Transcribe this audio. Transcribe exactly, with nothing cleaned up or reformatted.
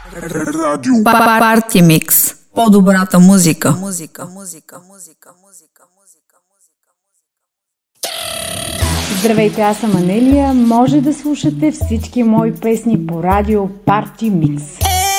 Радио Парти Микс. По-добрата музика. Музика, музика, музика, музика, музика, музика. Здравейте, аз съм Анелия. Може да слушате всички мои песни по радио Парти Микс.